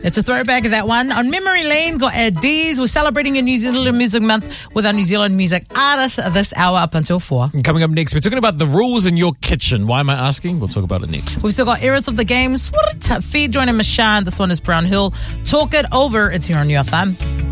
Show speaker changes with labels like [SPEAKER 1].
[SPEAKER 1] It's a throwback of that one. On Memory Lane, got Ed Dees. We're celebrating a New Zealand Music Month with our New Zealand music artists this hour up until 4.
[SPEAKER 2] And coming up next, we're talking about the rules in your kitchen. Why am I asking? We'll talk about it next.
[SPEAKER 1] We've still got Eras of the Game. Feed joining Mashan. This one is Brown Hill. Talk it over. It's here on Your FM.